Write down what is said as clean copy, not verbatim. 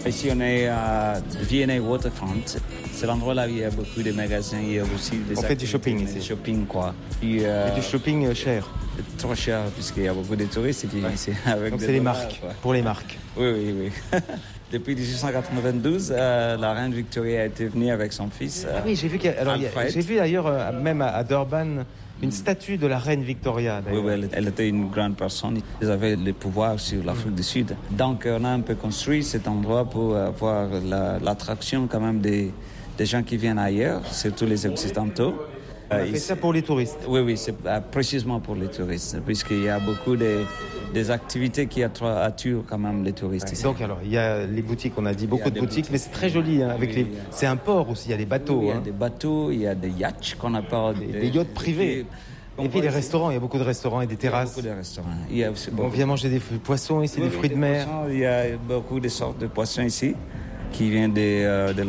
Ici, on est à V&A Waterfront. C'est l'endroit là où il y a beaucoup de magasins. Il y a aussi des fait du shopping ici. Du shopping, quoi. Puis, Et du shopping cher. Trop cher, puisqu'il y a beaucoup de touristes qui viennent ici. Donc c'est les marques, pour les marques. Oui. Depuis 1892, la reine Victoria était venue avec son fils. Oui, j'ai vu j'ai vu d'ailleurs même à Durban une statue de la reine Victoria. Oui, elle était une grande personne. Elle avait le pouvoir sur l'Afrique du Sud. Donc, on a un peu construit cet endroit pour avoir l'attraction quand même des gens qui viennent ailleurs, surtout les Occidentaux. On a fait ça pour les touristes. Oui, c'est précisément pour les touristes, puisqu'il y a beaucoup des activités qui attirent quand même les touristes. Ouais, donc alors, il y a les boutiques, on a dit beaucoup de boutiques, mais c'est très joli. Hein, c'est un port aussi, il y a des bateaux. Oui, il y a des bateaux, il y a des yachts qu'on appelle des yachts privés. Et puis les restaurants, il y a beaucoup de restaurants et des terrasses. Il y a beaucoup de restaurants. On vient manger des poissons ici, des fruits de mer. Il y a beaucoup de sortes de poissons ici qui viennent de